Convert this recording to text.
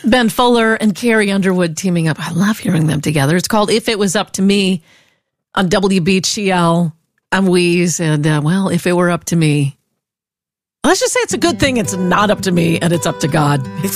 Ben Fuller and Carrie Underwood teaming up. I love hearing them together. It's called If It Was Up to Me on WBCL. I'm Wheeze, and well, if it were up to me. Let's just say it's a good thing it's not up to me and it's up to God.